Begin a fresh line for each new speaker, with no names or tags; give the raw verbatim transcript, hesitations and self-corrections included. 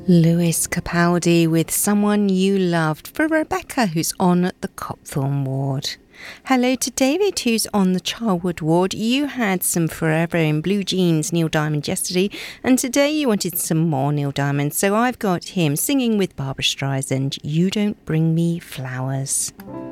Lewis Capaldi with Someone You Loved for Rebecca, who's on the Copthorne ward. Hello to David, who's on the Charwood ward. You had some Forever in Blue Jeans Neil Diamond yesterday, and today you wanted some more Neil Diamond, so I've got him singing with Barbra Streisand, You Don't Bring Me Flowers.